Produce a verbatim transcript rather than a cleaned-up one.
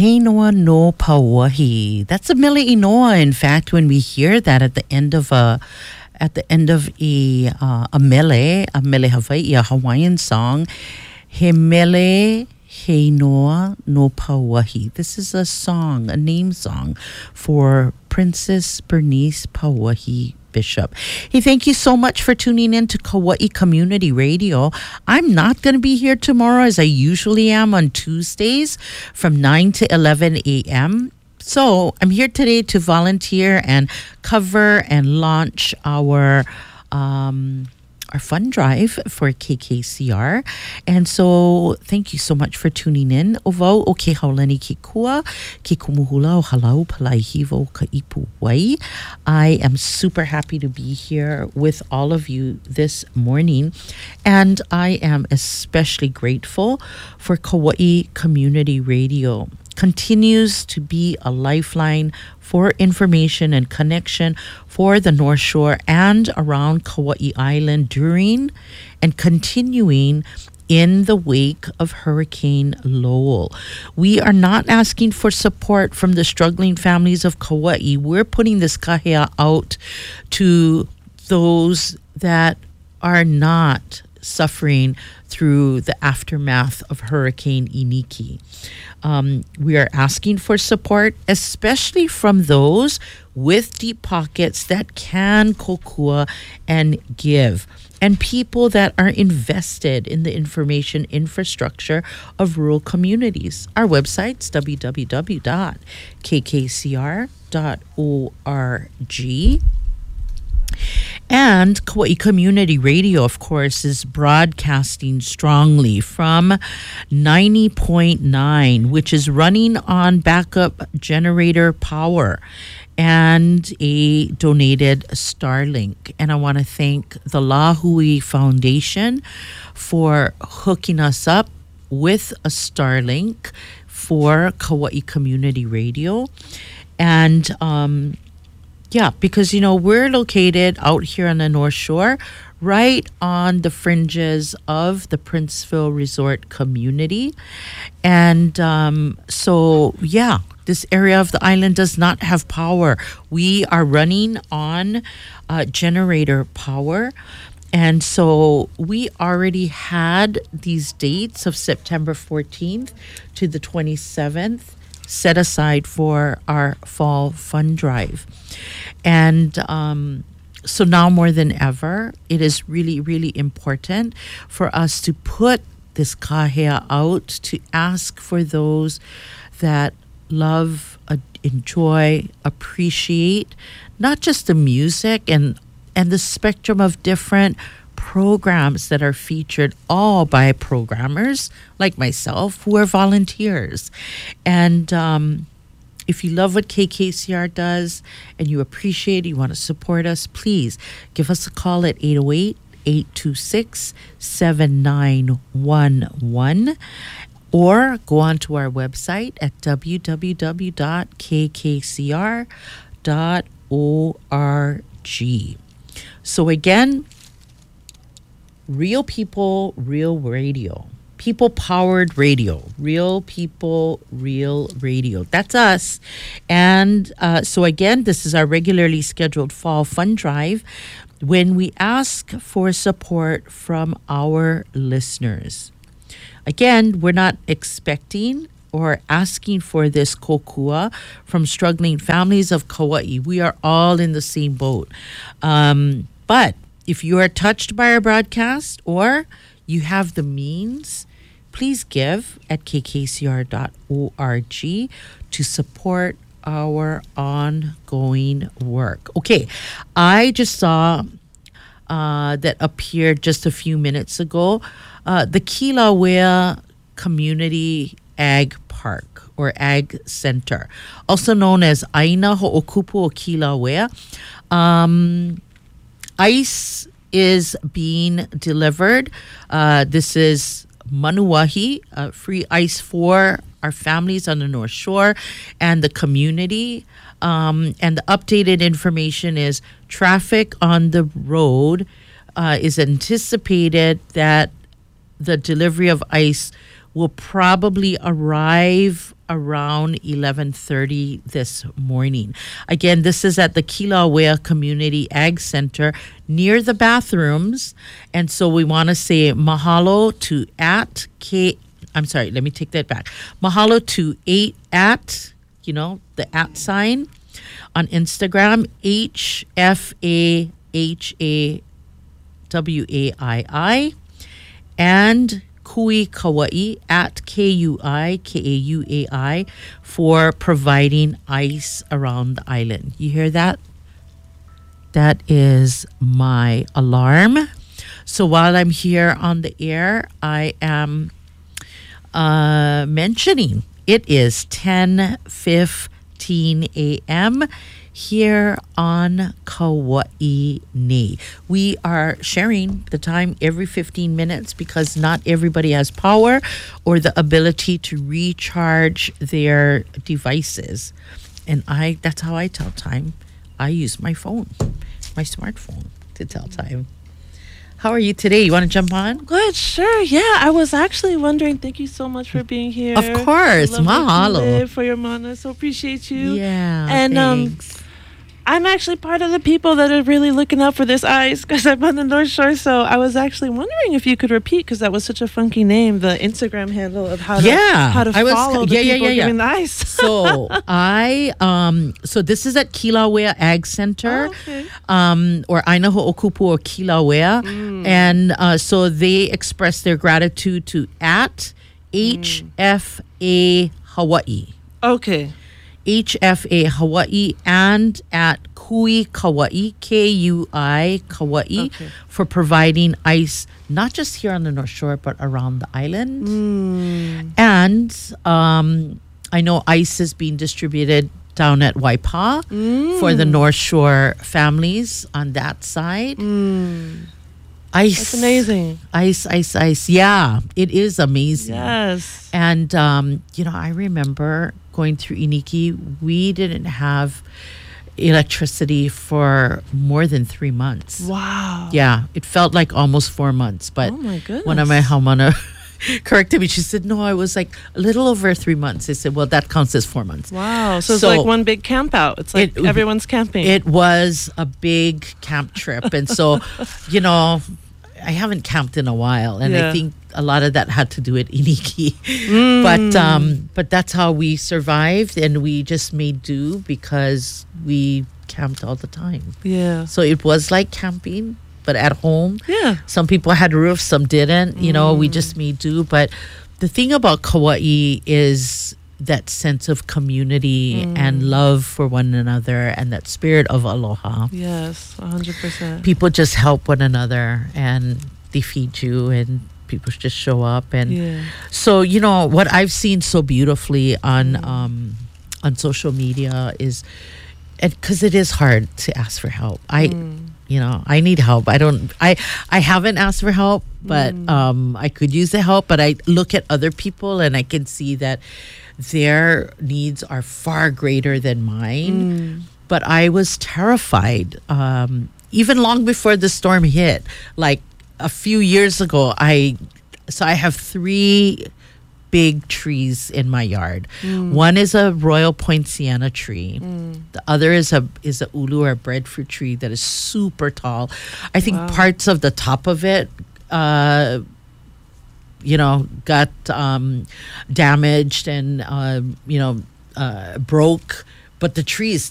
Heinoa no Pauahi. That's a mele inoa. In fact, when we hear that at the end of a at the end of a uh, a mele, a mele Hawaii, a Hawaiian song, he mele Heinoa no Pauahi. This is a song, a name song for Princess Bernice Pauahi Bishop. Hey, thank you so much for tuning in to Kauai Community Radio. I'm not going to be here tomorrow as I usually am on Tuesdays from nine to eleven a.m. So I'm here today to volunteer and cover and launch our um, our fund drive for K K C R. And so thank you so much for tuning in. Ovau o ke haulani ki kua, ki kumuhula o halau palai hivo ka ipu wai. I am super happy to be here with all of you this morning. And I am especially grateful for Kauai Community Radio. Continues to be a lifeline for information and connection for the North Shore and around Kauai Island during and continuing in the wake of Hurricane Lowell. We are not asking for support from the struggling families of Kauai. We're putting this kahea out to those that are not suffering through the aftermath of Hurricane Iniki. Um, we are asking for support, especially from those with deep pockets that can kokua and give, and people that are invested in the information infrastructure of rural communities. Our website's w w w dot k k c r dot org. And Kauai Community Radio, of course, is broadcasting strongly from ninety point nine, which is running on backup generator power and a donated Starlink. And I want to thank the Lahui Foundation for hooking us up with a Starlink for Kauai Community Radio. And um Yeah, because, you know, we're located out here on the North Shore, right on the fringes of the Princeville Resort community. And um, so, yeah, this area of the island does not have power. We are running on uh, generator power. And so we already had these dates of September fourteenth to the twenty-seventh set aside for our fall fund drive. And um, so now more than ever, it is really, really important for us to put this kahea out, to ask for those that love, uh, enjoy, appreciate, not just the music and and the spectrum of different programs that are featured, all by programmers like myself who are volunteers. And um, if you love what K K C R does and you appreciate it, you want to support us, please give us a call at eight oh eight, eight two six, seven nine one one or go on to our website at w w w dot k k c r dot org. So again, real people, real radio. People-powered radio. Real people, real radio. That's us. And uh, so again, this is our regularly scheduled fall fund drive when we ask for support from our listeners. Again, we're not expecting or asking for this kokua from struggling families of Kauai. We are all in the same boat. Um, but if you are touched by our broadcast or you have the means, please give at k k c r dot org to support our ongoing work. Okay, I just saw uh, that appeared just a few minutes ago, uh, the Kilauea Community Ag Park or Ag Center, also known as Aina Ho'okupu o Kilauea. Um, ice is being delivered. Uh, this is Manuahi, uh, free ice for our families on the North Shore and the community. Um, and the updated information is traffic on the road uh, is anticipated that the delivery of ice will probably arrive around eleven thirty this morning. Again, this is at the Kilauea Community Ag Center near the bathrooms. And so we want to say mahalo to at K. I'm sorry, let me take that back. Mahalo to eight at, you know, the at sign on Instagram, H F A H A W A I I, and Kui Kauai at K U I K A U A I for providing ice around the island. You hear that? That is my alarm. So while I'm here on the air, I am uh, mentioning it is ten fifteen a.m. here on Kauai Nei. We are sharing the time every fifteen minutes because not everybody has power or the ability to recharge their devices. And I that's how I tell time. I use my phone, my smartphone to tell time. How are you today? You want to jump on? Good, sure. Yeah, I was actually wondering. Thank you so much for being here. Of course, mahalo for your mana. So appreciate you. Yeah, and thanks. um, I'm actually part of the people that are really looking out for this ice because I'm on the North Shore. So I was actually wondering if you could repeat because that was such a funky name, the Instagram handle of how to yeah, how to I was, follow the yeah, yeah, people yeah, yeah. giving the ice. so I um so this is at Kilauea Ag Center, Oh, okay. um or Ainaho Okupu or Kilauea, Mm. and uh, so they express their gratitude to at H F A Hawaii. Okay. H F A Hawaii and at Kui Kauai, K U I Kauai, Okay. for providing ice not just here on the North Shore but around the island. Mm. And um, I know ice is being distributed down at Waipa Mm. for the North Shore families on that side. Mm. Ice. That's amazing. Ice, ice, ice. Yeah, it is amazing. Yes. And, um, you know, I remember going through Iniki, we didn't have electricity for more than three months. Wow. Yeah, it felt like almost four months. But Oh my goodness. one of my haumana corrected me. She said, no, I was like a little over three months. I said, well, that counts as four months. Wow. So it's So- like one big camp out. It's like It- everyone's camping. It was a big camp trip. And so, you know, I haven't camped in a while. And Yeah. I think a lot of that had to do with Iniki. Mm. But um, but that's how we survived, and we just made do because we camped all the time. Yeah. So it was like camping, but at home. Yeah. Some people had roofs, some didn't. You know, we just made do. But the thing about Kauai is that sense of community and love for one another and that spirit of aloha. Yes. A hundred percent. People just help one another and they feed you and people just show up. And Yeah. so, you know, what I've seen so beautifully on um, on social media is, because it is hard to ask for help. I, you know, I need help. I don't, I, I haven't asked for help, but um, I could use the help. But I look at other people and I can see that their needs are far greater than mine. But I was terrified, um, even long before the storm hit. Like a few years ago, I so I have three big trees in my yard. One is a Royal Poinciana tree. The other is a is a ulu or breadfruit tree that is super tall. I think Wow. parts of the top of it, uh, you know, got um, damaged and uh, you know uh, broke. But the tree is